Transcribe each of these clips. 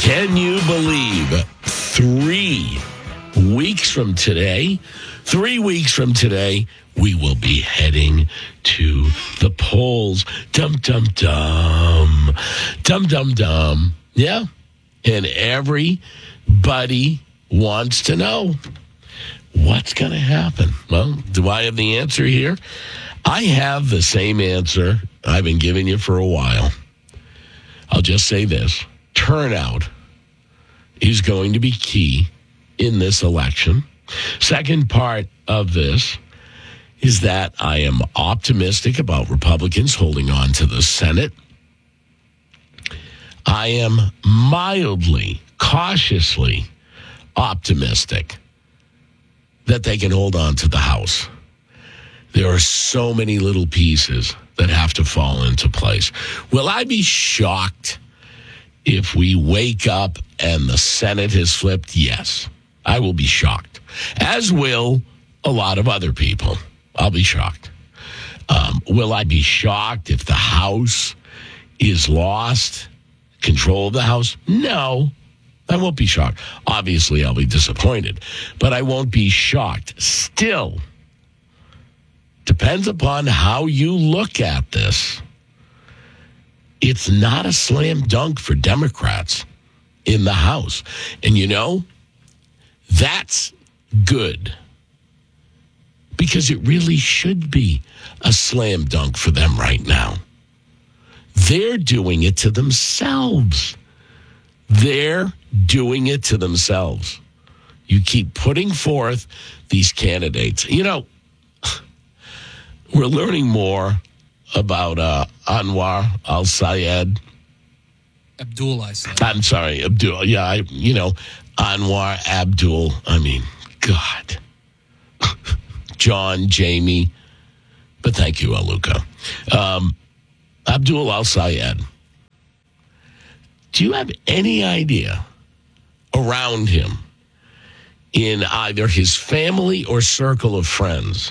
Can you believe 3 weeks from today, we will be heading to the polls. Dum, dum, dum. Dum, dum, dum. Yeah. And everybody wants to know what's going to happen. Well, do I have the answer here? I have the same answer I've been giving you for a while. I'll just say this. Turnout is going to be key in this election. Second part of this is that I am optimistic about Republicans holding on to the Senate. I am mildly, cautiously optimistic that they can hold on to the House. There are so many little pieces that have to fall into place. Will I be shocked if we wake up and the Senate has flipped? Yes, I will be shocked, as will a lot of other people. I'll be shocked. Will I be shocked if the House is lost, control of the House? No, I won't be shocked. Obviously, I'll be disappointed, but I won't be shocked. Still, depends upon how you look at this. It's not a slam dunk for Democrats in the House. And you know, that's good, because it really should be a slam dunk for them right now. They're doing it to themselves. You keep putting forth these candidates. You know, we're learning more about Anwar al-Sayed. Abdul, I said. I'm sorry, Abdul. Yeah, Anwar Abdul. I mean, God. John, Jamie. But thank you, Aluka. Abdul al-Sayed. Do you have any idea around him, in either his family or circle of friends,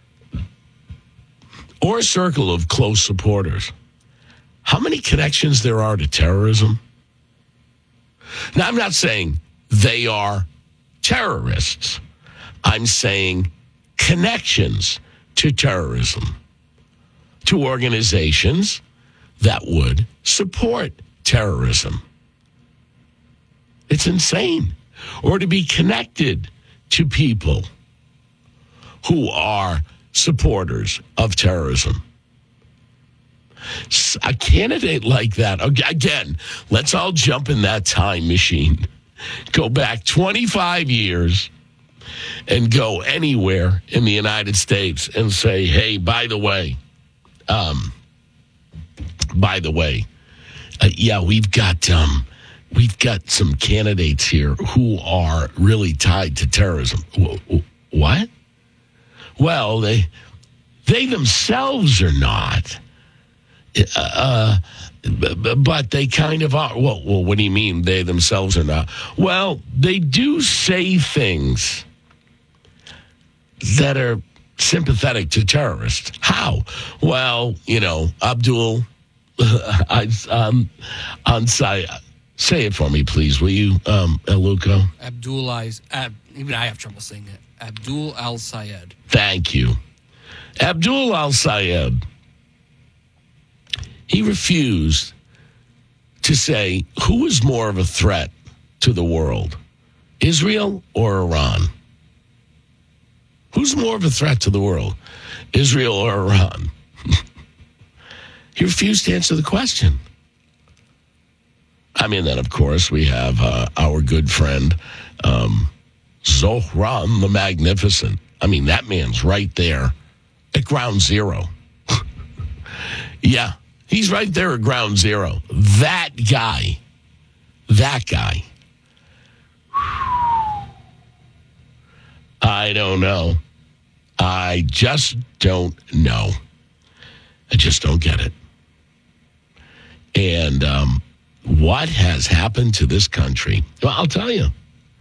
or a circle of close supporters, how many connections there are to terrorism? Now, I'm not saying they are terrorists. I'm saying connections to terrorism, to organizations that would support terrorism. It's insane. Or to be connected to people who are supporters of terrorism. A candidate like that, again, let's all jump in that time machine. Go back 25 years and go anywhere in the United States and say, hey, by the way, we've got some candidates here who are really tied to terrorism. What? Well, they themselves are not, but they kind of are. Well, what do you mean they themselves are not? Well, they do say things that are sympathetic to terrorists. How? Well, Abdul Sayed. Say it for me, please, will you, Eluko? Even I have trouble saying it. Abdul al-Sayed. Thank you. Abdul al-Sayed. He refused to say who is more of a threat to the world, Israel or Iran? Who's more of a threat to the world, Israel or Iran? He refused to answer the question. I mean, then, of course, we have our good friend, Zohran the Magnificent. I mean, that man's right there at ground zero. Yeah, he's right there at ground zero. That guy. I don't know. I just don't know. I just don't get it. And what has happened to this country? Well, I'll tell you.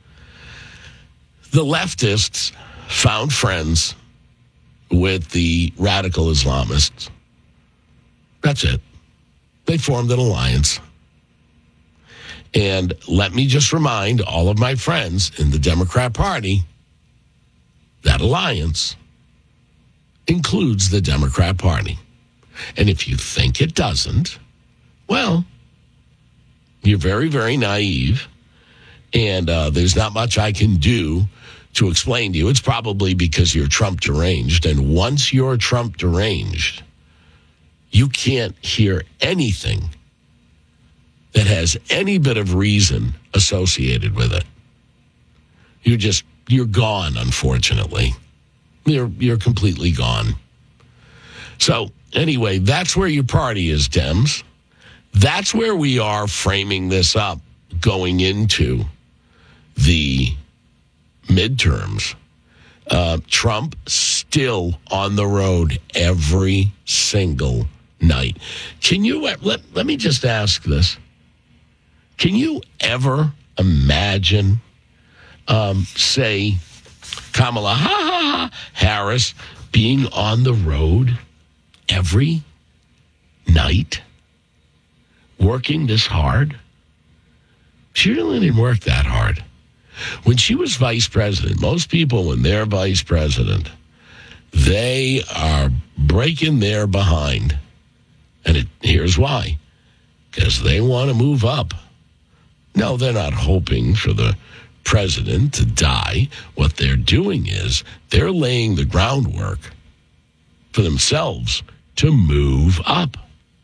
The leftists found friends with the radical Islamists. That's it. They formed an alliance. And let me just remind all of my friends in the Democrat Party that alliance includes the Democrat Party. And if you think it doesn't, well, you're very, very naive. And there's not much I can do to explain to you. It's probably because you're Trump deranged. And once you're Trump deranged, you can't hear anything that has any bit of reason associated with it. You're gone, unfortunately. You're completely gone. So anyway, that's where your party is, Dems. That's where we are framing this up going into the midterms. Trump still on the road every single night. Can you, let me just ask this. Can you ever imagine, say, Kamala Harris being on the road every night, working this hard? She really didn't work that hard. When she was vice president, most people, when they're vice president, they are breaking their behind. And here's why. Because they want to move up. No, they're not hoping for the president to die. What they're doing is they're laying the groundwork for themselves to move up.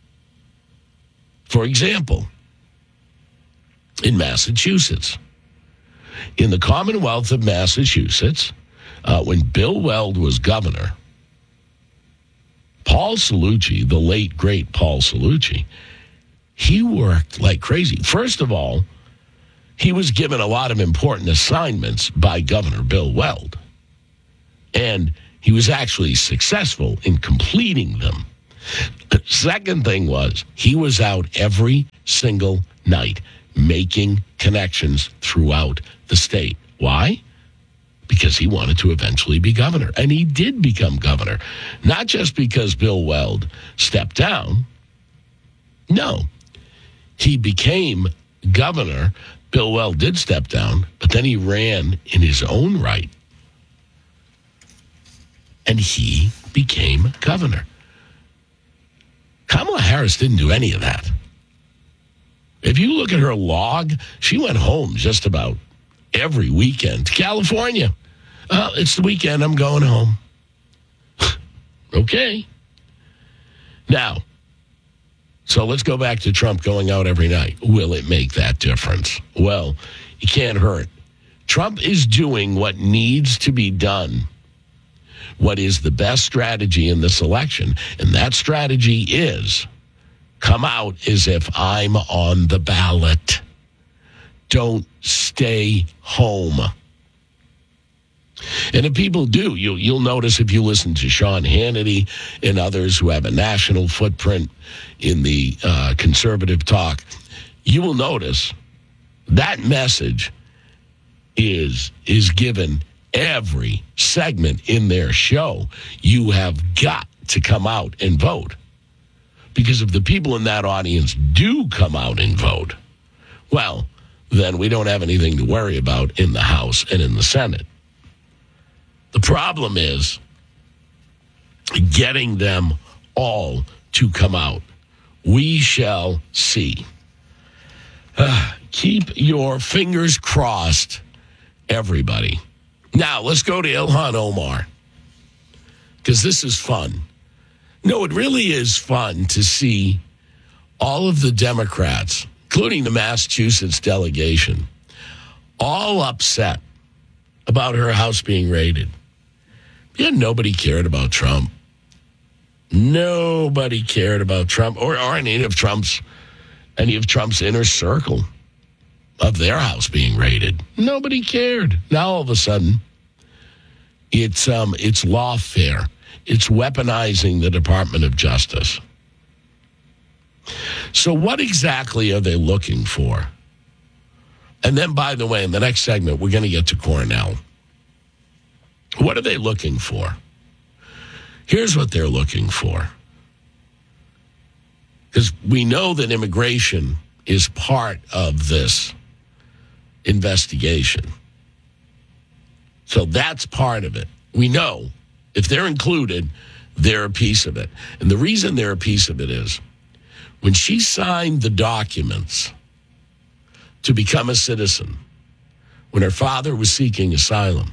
For example, in Massachusetts, in the Commonwealth of Massachusetts, when Bill Weld was governor, Paul Cellucci, the late, great Paul Cellucci, he worked like crazy. First of all, he was given a lot of important assignments by Governor Bill Weld, and he was actually successful in completing them. The second thing was he was out every single night making connections throughout the state. Why? Because he wanted to eventually be governor. And he did become governor. Not just because Bill Weld stepped down. No. He became governor. Bill Weld did step down, but then he ran in his own right. And he became governor. Kamala Harris didn't do any of that. If you look at her log, she went home just about every weekend to California. It's the weekend, I'm going home. Okay. Now, so let's go back to Trump going out every night. Will it make that difference? Well, it can't hurt. Trump is doing what needs to be done, what is the best strategy in this election, and that strategy is come out as if I'm on the ballot. Don't stay home. And if people do, you'll notice if you listen to Sean Hannity and others who have a national footprint in the conservative talk, you will notice that message is given every segment in their show. You have got to come out and vote. Because if the people in that audience do come out and vote, well, then we don't have anything to worry about in the House and in the Senate. The problem is getting them all to come out. We shall see. Keep your fingers crossed, everybody. Now, let's go to Ilhan Omar, because this is fun. No, it really is fun to see all of the Democrats, including the Massachusetts delegation, all upset about her house being raided. Yeah, nobody cared about Trump. Nobody cared about Trump or any of Trump's inner circle of their house being raided. Nobody cared. Now all of a sudden, it's lawfare. It's weaponizing the Department of Justice. So what exactly are they looking for? And then, by the way, in the next segment, we're going to get to Cornell. What are they looking for? Here's what they're looking for. Because we know that immigration is part of this investigation. So that's part of it. We know if they're included, they're a piece of it. And the reason they're a piece of it is when she signed the documents to become a citizen, when her father was seeking asylum,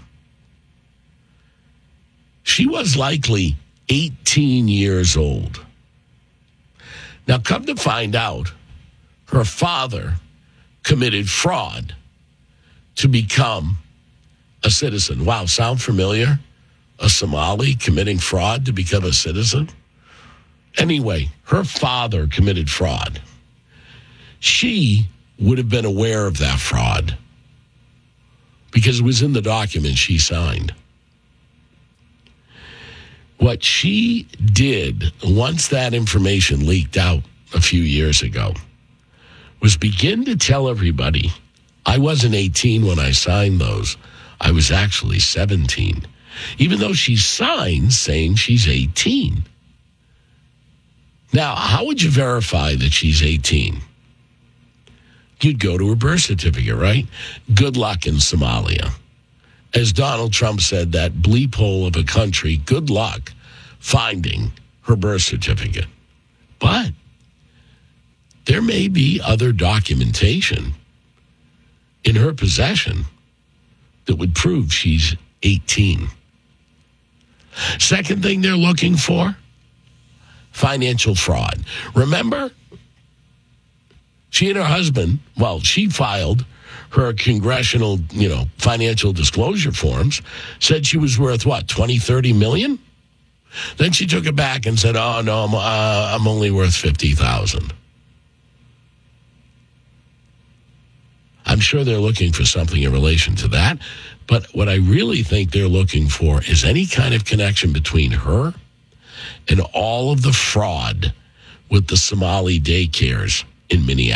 she was likely 18 years old. Now, come to find out, her father committed fraud to become a citizen. Wow, sound familiar? A Somali committing fraud to become a citizen? Anyway, her father committed fraud. She would have been aware of that fraud because it was in the document she signed. What she did once that information leaked out a few years ago was begin to tell everybody, I wasn't 18 when I signed those. I was actually 17. Even though she signed saying she's 18. Now, how would you verify that she's 18? You'd go to her birth certificate, right? Good luck in Somalia. As Donald Trump said, that bleep hole of a country, good luck finding her birth certificate. But there may be other documentation in her possession that would prove she's 18. Second thing they're looking for, financial fraud. Remember, she and her husband, she filed her congressional, financial disclosure forms, said she was worth, 20, 30 million? Then she took it back and said, oh, no, I'm only worth 50,000. I'm sure they're looking for something in relation to that. But what I really think they're looking for is any kind of connection between her and all of the fraud with the Somali daycares in Minneapolis.